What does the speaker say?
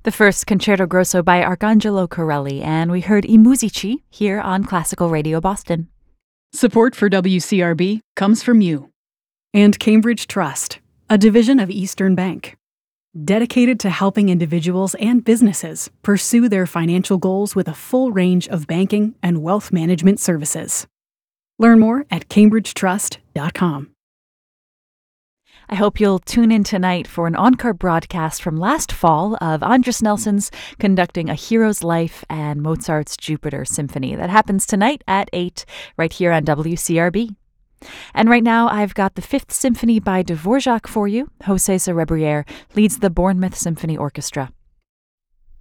The first Concerto Grosso by Arcangelo Corelli, and we heard I Musici here on Classical Radio Boston. Support for WCRB comes from you. And Cambridge Trust, a division of Eastern Bank, dedicated to helping individuals and businesses pursue their financial goals with a full range of banking and wealth management services. Learn more at cambridgetrust.com. I hope you'll tune in tonight for an encore broadcast from last fall of Andris Nelson's conducting A Hero's Life and Mozart's Jupiter Symphony. That happens tonight at 8 right here on WCRB. And right now I've got the Fifth Symphony by Dvorak for you. José Cerebriere leads the Bournemouth Symphony Orchestra.